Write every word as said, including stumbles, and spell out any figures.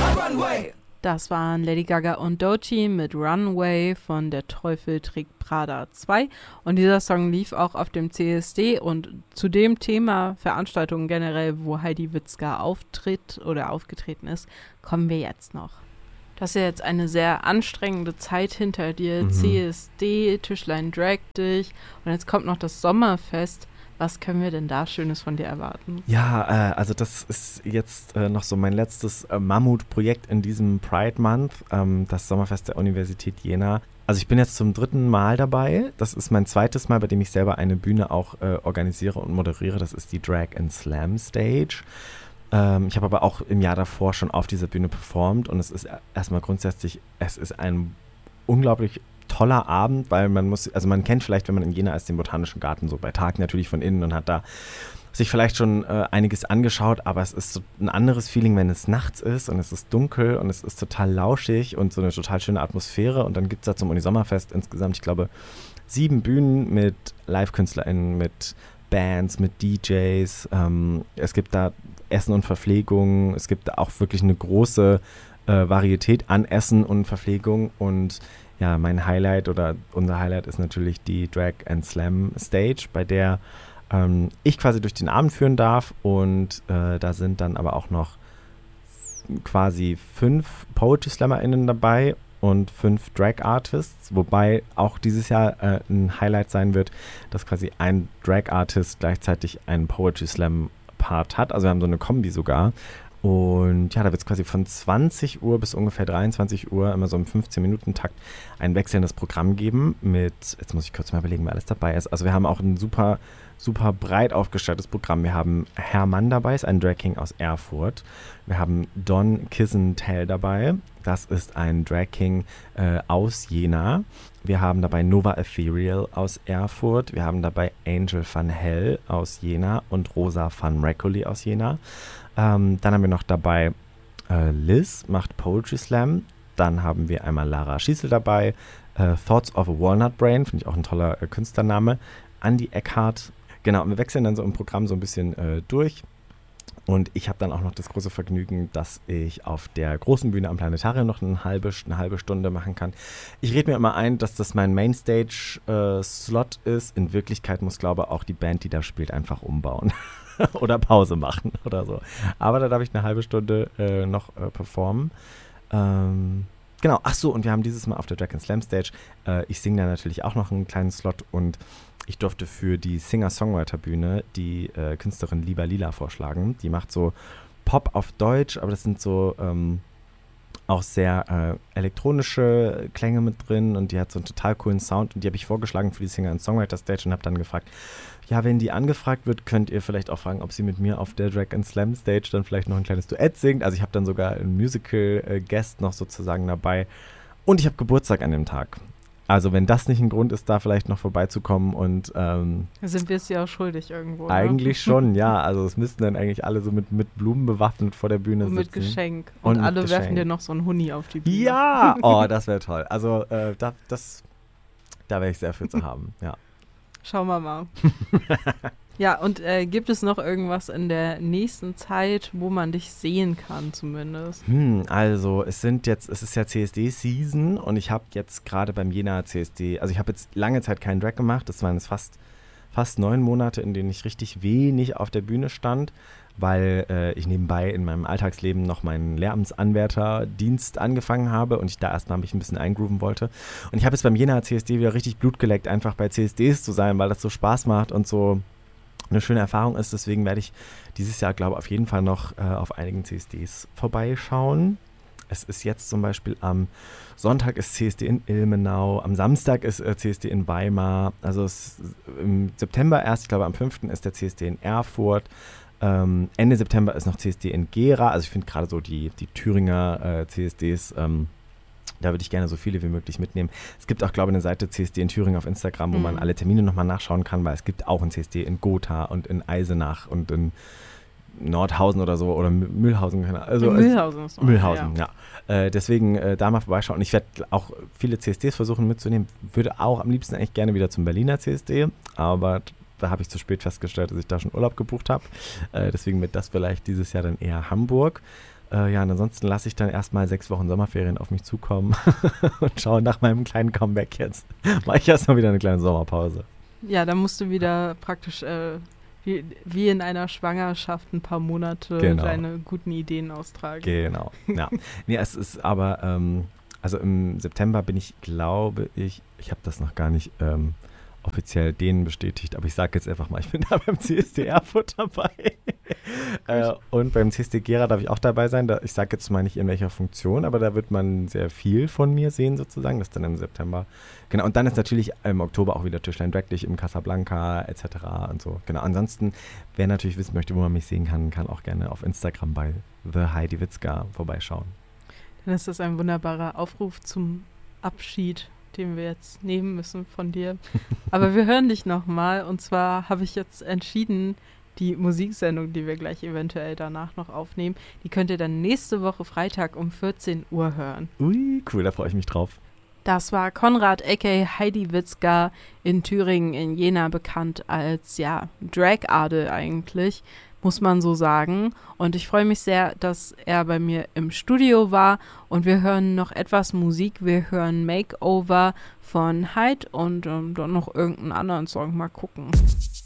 Das waren Lady Gaga und Doechii mit Runway von Der Teufel trägt Prada zwei. Und dieser Song lief auch auf dem C S D. Und zu dem Thema Veranstaltungen generell, wo Heidi Witzka auftritt oder aufgetreten ist, kommen wir jetzt noch. Du hast ja jetzt eine sehr anstrengende Zeit hinter dir. Mhm. C S D, Tischlein Drag dich. Und jetzt kommt noch das Sommerfest. Was können wir denn da Schönes von dir erwarten? Ja, äh, also das ist jetzt äh, noch so mein letztes äh, Mammutprojekt in diesem Pride Month, ähm, das Sommerfest der Universität Jena. Also ich bin jetzt zum dritten Mal dabei. Das ist mein zweites Mal, bei dem ich selber eine Bühne auch äh, organisiere und moderiere. Das ist die Drag and Slam Stage. Ähm, ich habe aber auch im Jahr davor schon auf dieser Bühne performt und es ist erstmal grundsätzlich, es ist ein unglaublich toller Abend, weil man muss, also man kennt vielleicht, wenn man in Jena ist, den Botanischen Garten so bei Tag natürlich von innen und hat da sich vielleicht schon äh, einiges angeschaut, aber es ist so ein anderes Feeling, wenn es nachts ist und es ist dunkel und es ist total lauschig und so eine total schöne Atmosphäre und dann gibt es da zum Unisommerfest insgesamt, ich glaube, sieben Bühnen mit Live-KünstlerInnen, mit Bands, mit D Js, ähm, es gibt da Essen und Verpflegung, es gibt da auch wirklich eine große äh, Varietät an Essen und Verpflegung und ja, mein Highlight oder unser Highlight ist natürlich die Drag and Slam Stage, bei der ähm, ich quasi durch den Abend führen darf und äh, da sind dann aber auch noch quasi fünf Poetry SlammerInnen dabei und fünf Drag Artists, wobei auch dieses Jahr äh, ein Highlight sein wird, dass quasi ein Drag Artist gleichzeitig einen Poetry Slam Part hat, also wir haben so eine Kombi sogar. Und ja, da wird es quasi von zwanzig Uhr bis ungefähr dreiundzwanzig Uhr, immer so im fünfzehn-Minuten-Takt, ein wechselndes Programm geben mit, jetzt muss ich kurz mal überlegen, wer alles dabei ist. Also wir haben auch ein super, super breit aufgestelltes Programm. Wir haben Hermann dabei, ist ein Drag King aus Erfurt. Wir haben Don Kissentel dabei, das ist ein Drag King äh, aus Jena. Wir haben dabei Nova Ethereal aus Erfurt. Wir haben dabei Angel van Hell aus Jena und Rosa van Reccoli aus Jena. Ähm, dann haben wir noch dabei äh, Liz, macht Poetry Slam. Dann haben wir einmal Lara Schießel dabei. Äh, Thoughts of a Walnut Brain, finde ich auch ein toller äh, Künstlername. Andi Eckhart. Genau, und wir wechseln dann so im Programm so ein bisschen äh, durch. Und ich habe dann auch noch das große Vergnügen, dass ich auf der großen Bühne am Planetarium noch eine halbe, eine halbe Stunde machen kann. Ich rede mir immer ein, dass das mein Mainstage-Slot äh, ist. In Wirklichkeit muss, glaube ich, auch die Band, die da spielt, einfach umbauen. Oder Pause machen oder so. Aber da darf ich eine halbe Stunde äh, noch äh, performen. Ähm, genau, ach so, und wir haben dieses Mal auf der Drag and Slam Stage, äh, ich singe da natürlich auch noch einen kleinen Slot und ich durfte für die Singer-Songwriter-Bühne die äh, Künstlerin Liba Lila vorschlagen. Die macht so Pop auf Deutsch, aber das sind so ähm, auch sehr äh, elektronische Klänge mit drin und die hat so einen total coolen Sound und die habe ich vorgeschlagen für die Singer-Songwriter-Stage und habe dann gefragt, ja, wenn die angefragt wird, könnt ihr vielleicht auch fragen, ob sie mit mir auf der Drag and Slam Stage dann vielleicht noch ein kleines Duett singt. Also ich habe dann sogar einen Musical-Guest noch sozusagen dabei. Und ich habe Geburtstag an dem Tag. Also wenn das nicht ein Grund ist, da vielleicht noch vorbeizukommen und ähm, sind wir es ja auch schuldig irgendwo. Eigentlich ne? Schon, ja. Also es müssten dann eigentlich alle so mit, mit Blumen bewaffnet vor der Bühne und sitzen. Mit Geschenk. Und, und alle mit werfen Geschenk. dir noch so einen Huni auf die Bühne. Ja! Oh, das wäre toll. Also äh, da, das, da wäre ich sehr für zu haben, ja. Schauen wir mal. Ja, und äh, gibt es noch irgendwas in der nächsten Zeit, wo man dich sehen kann zumindest? Hm, also es sind jetzt, es ist ja C S D-Season und ich habe jetzt gerade beim Jena C S D, also ich habe jetzt lange Zeit keinen Drag gemacht, das waren jetzt fast, fast neun Monate, in denen ich richtig wenig auf der Bühne stand, weil äh, ich nebenbei in meinem Alltagsleben noch meinen Lehramtsanwärterdienst angefangen habe und ich da erstmal mich ein bisschen eingrooven wollte. Und ich habe jetzt beim Jena C S D wieder richtig Blut geleckt, einfach bei C S Ds zu sein, weil das so Spaß macht und so eine schöne Erfahrung ist. Deswegen werde ich dieses Jahr, glaube ich, auf jeden Fall noch äh, auf einigen C S Ds vorbeischauen. Es ist jetzt zum Beispiel am Sonntag ist C S D in Ilmenau, am Samstag ist äh, C S D in Weimar, also es, im September erst, ich glaube am fünften ist der C S D in Erfurt. Ähm, Ende September ist noch C S D in Gera. Also ich finde gerade so die, die Thüringer äh, C S Ds, ähm, da würde ich gerne so viele wie möglich mitnehmen. Es gibt auch, glaube ich, eine Seite C S D in Thüringen auf Instagram, wo mhm. man alle Termine nochmal nachschauen kann, weil es gibt auch ein C S D in Gotha und in Eisenach und in Nordhausen oder so oder Mühlhausen. Also, Mühlhausen ist noch. Mühlhausen, ja. ja. Äh, deswegen äh, da mal vorbeischauen. Und ich werde auch viele C S Ds versuchen mitzunehmen. Würde auch am liebsten eigentlich gerne wieder zum Berliner C S D, aber da habe ich zu spät festgestellt, dass ich da schon Urlaub gebucht habe. Äh, deswegen wird das vielleicht dieses Jahr dann eher Hamburg. Äh, ja, und ansonsten lasse ich dann erstmal sechs Wochen Sommerferien auf mich zukommen und schaue nach meinem kleinen Comeback jetzt. Mache ich erstmal wieder eine kleine Sommerpause. Ja, dann musst du wieder praktisch äh, wie, wie in einer Schwangerschaft ein paar Monate Genau. deine guten Ideen austragen. Genau, ja. Nee, es ist aber, ähm, also im September bin ich, glaube ich, ich habe das noch gar nicht ähm, offiziell denen bestätigt, aber ich sage jetzt einfach mal, ich bin da beim C S D Erfurt dabei. äh, und beim C S D Gera darf ich auch dabei sein. Da, ich sage jetzt mal nicht in welcher Funktion, aber da wird man sehr viel von mir sehen sozusagen. Das ist dann im September. Genau, und dann ist natürlich im Oktober auch wieder Tischlein Draglich im Casablanca et cetera und so. Genau, ansonsten, wer natürlich wissen möchte, wo man mich sehen kann, kann auch gerne auf Instagram bei The Heidi Witzka vorbeischauen. Dann ist das ein wunderbarer Aufruf zum Abschied, den wir jetzt nehmen müssen von dir. Aber wir hören dich nochmal. Und zwar habe ich jetzt entschieden, die Musiksendung, die wir gleich eventuell danach noch aufnehmen, die könnt ihr dann nächste Woche Freitag um vierzehn Uhr hören. Ui, cool, da freue ich mich drauf. Das war Konrad aka Heidi Witzka, in Thüringen, in Jena bekannt als, ja, Drag-Adel eigentlich, muss man so sagen. Und ich freue mich sehr, dass er bei mir im Studio war. Und wir hören noch etwas Musik. Wir hören Makeover von Hyde und ähm, dann noch irgendeinen anderen Song. Mal gucken.